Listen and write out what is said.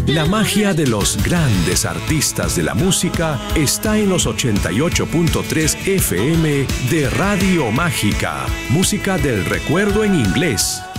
La magia de los grandes artistas de la música está en los 88.3 FM de Radio Mágica, música del recuerdo en inglés.